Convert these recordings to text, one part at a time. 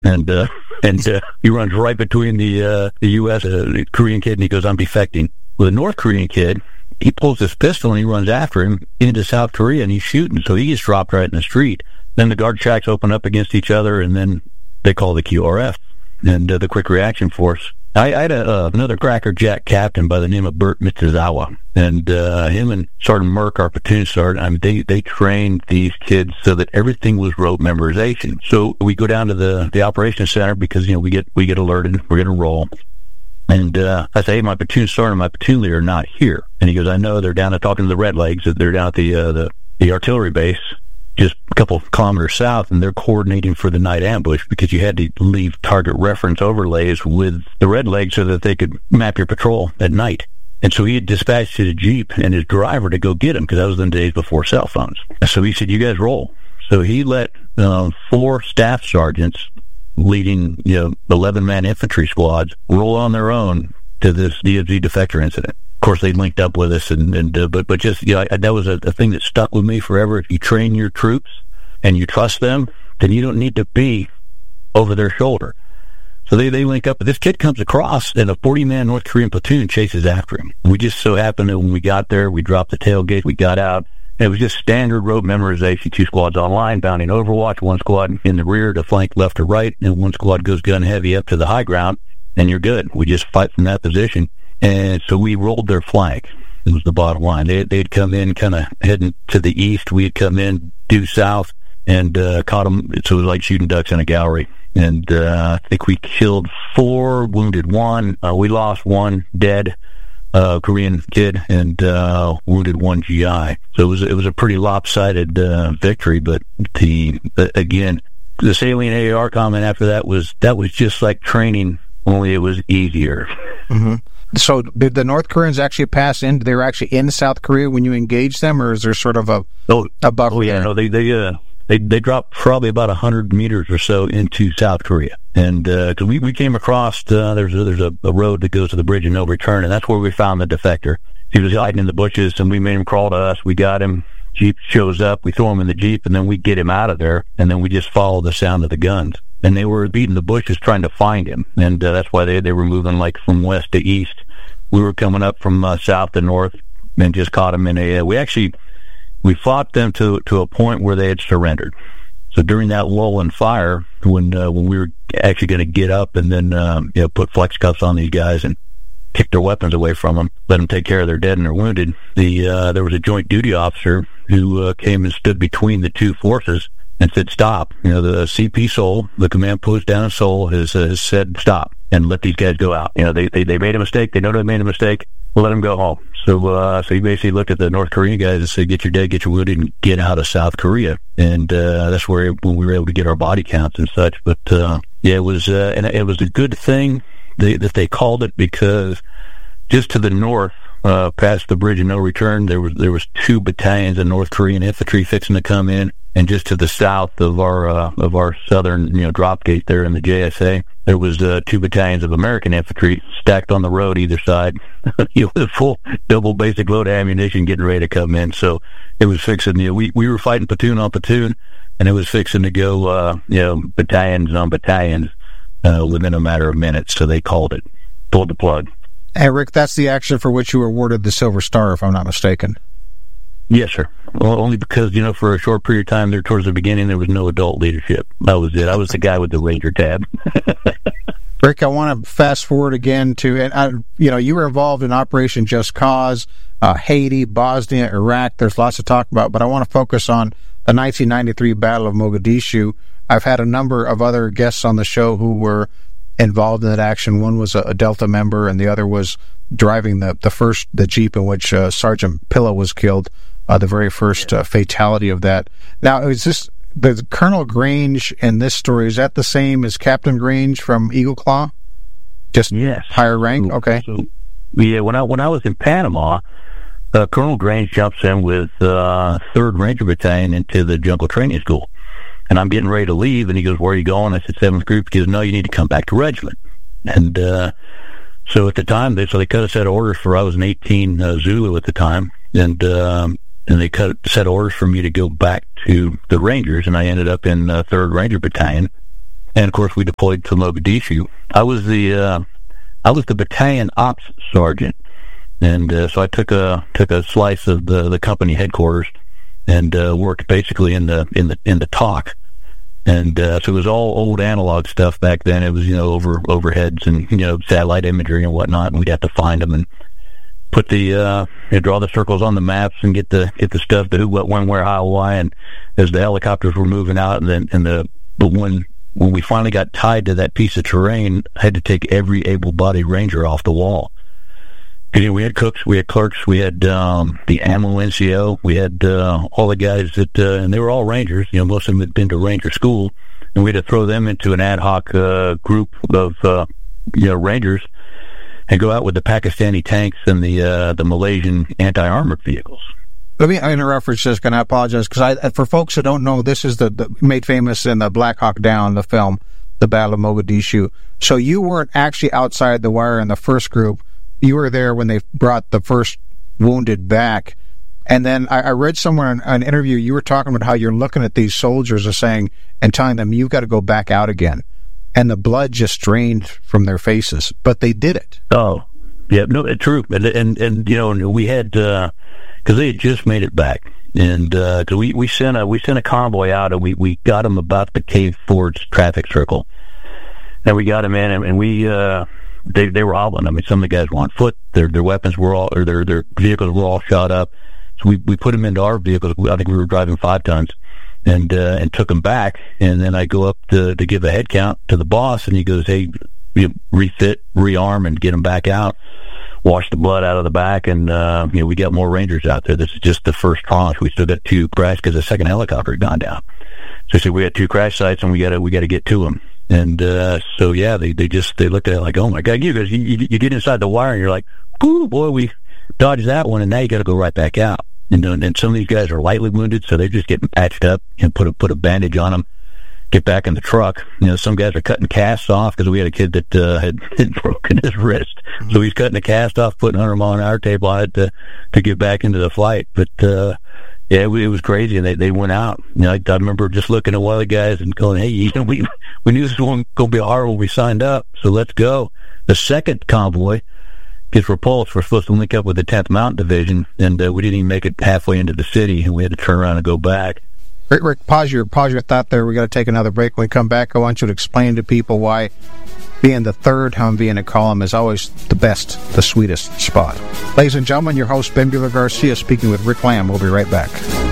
and he runs right between the U.S. Korean kid, and he goes, "I'm defecting." With a North Korean kid, he pulls his pistol and he runs after him into South Korea, and he's shooting, so he gets dropped right in the street. Then the guard tracks open up against each other, and then they call the QRF and the Quick Reaction Force. I had another Cracker Jack captain by the name of Bert Mitsuzawa, and him and Sergeant Merck, our platoon sergeant, I mean, they trained these kids so that everything was rote memorization. So we go down to the operations center because, we get alerted, we're going to roll. And I say, "Hey, my platoon sergeant and my platoon leader are not here." And he goes, "I know, they're down at talking to the Red Legs. They're down at the artillery base just a couple of kilometers south, and they're coordinating for the night ambush because you had to leave target reference overlays with the Red Legs so that they could map your patrol at night." And so he had dispatched his Jeep and his driver to go get him because that was the days before cell phones. So he said, "You guys roll." So he let 4 staff sergeants leading 11-man infantry squads roll on their own to this DFZ defector incident. Of course, they linked up with us, but just that was a thing that stuck with me forever. If you train your troops and you trust them, then you don't need to be over their shoulder. So they link up. This kid comes across, and a 40-man North Korean platoon chases after him. We just so happened that when we got there, we dropped the tailgate, we got out. It was just standard rote memorization. 2 squads online, bounding Overwatch, 1 squad in the rear to flank left or right, and 1 squad goes gun heavy up to the high ground, and you're good. We just fight from that position. And so we rolled their flank. It was the bottom line. They'd come in kind of heading to the east. We had come in due south and caught them. So it was like shooting ducks in a gallery. And I think we killed 4, wounded 1. We lost 1 dead Korean kid and wounded 1 GI. So it was a pretty lopsided victory. But again, the salient AAR comment after that was just like training, only it was easier. Mm-hmm. So did the North Koreans actually pass in? They were actually in South Korea when you engaged them, or is there sort of a buffer? Oh yeah, no, they dropped probably about 100 meters or so into South Korea, and because we came across there's a road that goes to the bridge of no return, and that's where we found the defector. He was hiding in the bushes, and we made him crawl to us. We got him. Jeep shows up. We throw him in the Jeep, and then we get him out of there, and then we just follow the sound of the guns. And they were beating the bushes trying to find him, and that's why they were moving like from west to east. We were coming up from south to north and just caught them in a... We fought them to a point where they had surrendered. So during that lull and fire, when we were actually going to get up and then put flex cuffs on these guys and kick their weapons away from them, let them take care of their dead and their wounded, there was a joint duty officer who came and stood between the 2 forces and said, "Stop." The CP Seoul, the command post down in Seoul, has said, "Stop," and let these guys go out. They made a mistake. They know they made a mistake. We'll let them go home. So he basically looked at the North Korean guys and said, "Get your dead, get your wounded, and get out of South Korea." And that's when we were able to get our body counts and such. But it was and it was a good thing that they called it, because just to the north, past the bridge of no return, there was 2 battalions of North Korean infantry fixing to come in. And just to the south of our southern, drop gate there in the JSA, there was 2 battalions of American infantry stacked on the road either side, with full double basic load ammunition getting ready to come in. So it was fixing. We were fighting platoon on platoon, and it was fixing to go, battalions on battalions within a matter of minutes. So they pulled the plug. Hey, Rick, that's the action for which you were awarded the Silver Star, if I'm not mistaken. Yes, sir. Well, only because, for a short period of time there towards the beginning, there was no adult leadership. That was it. I was the guy with the Ranger tab. Rick, I want to fast forward again to, you were involved in Operation Just Cause, Haiti, Bosnia, Iraq. There's lots to talk about, but I want to focus on the 1993 Battle of Mogadishu. I've had a number of other guests on the show who were involved in that action. One was a Delta member, and the other was driving the Jeep in which Sergeant Pilla was killed. The very first fatality of that. Now, is this the Colonel Grange in this story? Is that the same as Captain Grange from Eagle Claw? Just yes, higher rank. Okay. So, when I was in Panama, Colonel Grange jumps in with 3rd Ranger Battalion into the Jungle Training School, and I'm getting ready to leave, and he goes, "Where are you going?" I said, 7th Group. He goes, "No, you need to come back to regiment." And so at the time, they cut a set of orders for. I was an 18 Zulu at the time, and they cut set orders for me to go back to the Rangers, and I ended up in 3rd Ranger Battalion. And of course, we deployed to Mogadishu. I was the battalion ops sergeant, and so I took a slice of the company headquarters and worked basically in the TOC. And so it was all old analog stuff back then. It was over overheads and satellite imagery and whatnot, and we'd have to find them and put the draw the circles on the maps and get the stuff to who, what, when, where, how, why. And as the helicopters were moving out, but when we finally got tied to that piece of terrain, I had to take every able-bodied ranger off the wall. And, we had cooks, we had clerks, we had the ammo NCO, we had all the guys that, and they were all rangers. Most of them had been to ranger school, and we had to throw them into an ad hoc group of rangers and go out with the Pakistani tanks and the Malaysian anti-armored vehicles. Let me interrupt for just and I apologize, because for folks who don't know, this is the made famous in the Black Hawk Down, the film, the Battle of Mogadishu. So you weren't actually outside the wire in the first group. You were there when they brought the first wounded back. And then I read somewhere in an interview, you were talking about how you're looking at these soldiers and telling them, you've got to go back out again. And the blood just drained from their faces, but they did it. Oh, yeah, no, it's true. And we had, because they had just made it back. And, cause we sent a convoy out, and we got them about the Cave Forge traffic circle. And we got them in, and we, they were hobbling. I mean, some of the guys were on foot. Their weapons were all, or their vehicles were all shot up. So we put them into our vehicles. I think we were driving 5 tons, and took them back. And then I go up to give a head count to the boss, and he goes, "Hey, refit, rearm, and get them back out. Wash the blood out of the back." And we got more rangers out there. This is just the first tranche. We still got 2 crash because the second helicopter had gone down. So I said, we had 2 crash sites, and we got to get to them. And so yeah, they looked at it like, oh my God, you guys, you get inside the wire, and you're like, ooh boy, we dodged that one, and now you got to go right back out. And some of these guys are lightly wounded, so they just get patched up and put a bandage on them, get back in the truck. Some guys are cutting casts off, because we had a kid that had broken his wrist, so he's cutting the cast off, putting 100 mile an hour tape on it to get back into the fight. But yeah, it was crazy, and they went out. I remember just looking at one of the guys and going, "Hey, we knew this was going to be hard when we signed up, so let's go." The second convoy gets repulsed. We're supposed to link up with the 10th Mountain Division, and we didn't even make it halfway into the city, and we had to turn around and go back. Rick, pause your thought there. We got to take another break. When we come back, I want you to explain to people why being the third Humvee in a column is always the best, the sweetest spot. Ladies and gentlemen, your host, Ben Bueller Garcia, speaking with Rick Lamb. We'll be right back.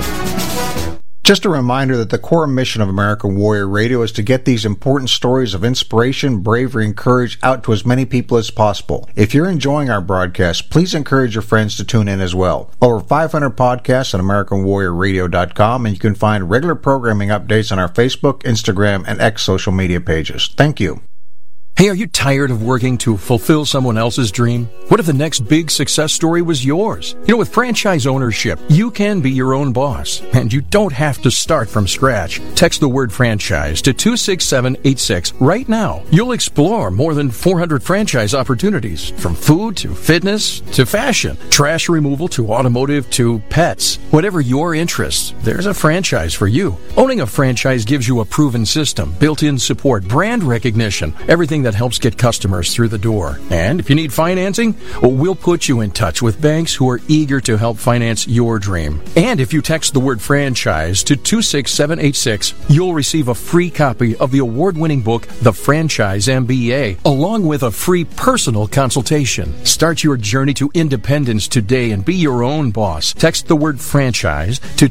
Just a reminder that the core mission of American Warrior Radio is to get these important stories of inspiration, bravery, and courage out to as many people as possible. If you're enjoying our broadcast, please encourage your friends to tune in as well. Over 500 podcasts at AmericanWarriorRadio.com, and you can find regular programming updates on our Facebook, Instagram, and X social media pages. Thank you. Hey, are you tired of working to fulfill someone else's dream? What if the next big success story was yours? With franchise ownership, you can be your own boss, and you don't have to start from scratch. Text the word franchise to 26786 right now. You'll explore more than 400 franchise opportunities, from food to fitness to fashion, trash removal to automotive to pets. Whatever your interests, there's a franchise for you. Owning a franchise gives you a proven system, built-in support, brand recognition, everything that helps get customers through the door. And if you need financing, we'll put you in touch with banks who are eager to help finance your dream. And if you text the word franchise to 26786, you'll receive a free copy of the award-winning book, The Franchise MBA, along with a free personal consultation. Start your journey to independence today and be your own boss. Text the word franchise to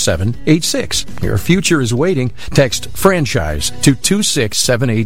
26786. Your future is waiting. Text franchise to 26786.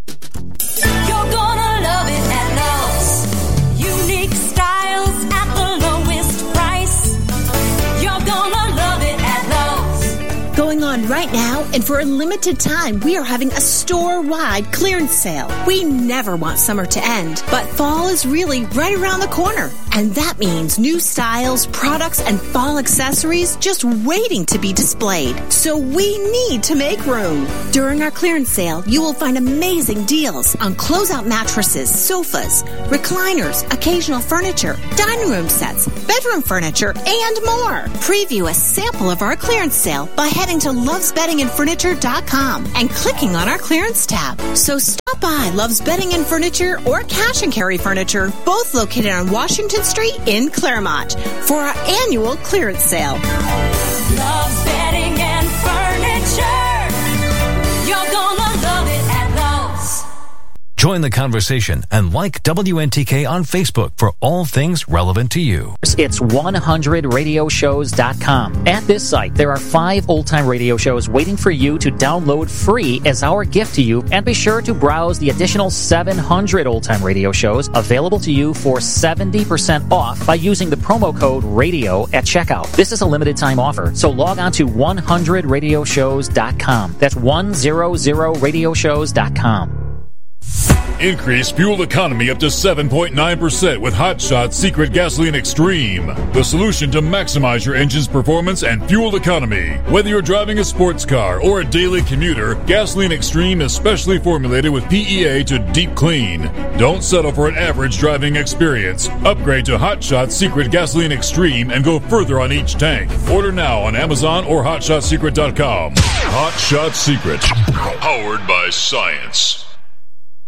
You're gonna love it at Lowe's. Unique styles at the lowest price. You're gonna love it at Lowe's. Going on right now, and for a limited time, we are having a store-wide clearance sale. We never want summer to end, but fall is really right around the corner. And that means new styles, products, and fall accessories just waiting to be displayed. So we need to make room. During our clearance sale, you will find amazing deals on closeout mattresses, sofas, recliners, occasional furniture, dining room sets, bedroom furniture, and more. Preview a sample of our clearance sale by heading to Love's Bedding and Furniture FurnitureFurniture.com and clicking on our clearance tab. So stop by Love's Bedding and Furniture or Cash and Carry Furniture, both located on Washington Street in Claremont, for our annual clearance sale. Love's Bedding and Furniture. You're gonna love it at Lowe's. Join the conversation and like WNTK on Facebook for all things relevant to you. It's 100radioshows.com. At this site, there are 5 old-time radio shows waiting for you to download free as our gift to you, and be sure to browse the additional 700 old-time radio shows available to you for 70% off by using the promo code RADIO at checkout. This is a limited-time offer, so log on to 100radioshows.com. That's 100radioshows.com. Increase fuel economy up to 7.9% with Hot Shot Secret Gasoline Extreme, the solution to maximize your engine's performance and fuel economy. Whether you're driving a sports car or a daily commuter, Gasoline Extreme is specially formulated with PEA to deep clean. Don't settle for an average driving experience. Upgrade to Hot Shot Secret Gasoline Extreme and go further on each tank. Order now on Amazon or HotShotSecret.com. Hot Shot Secret, powered by science.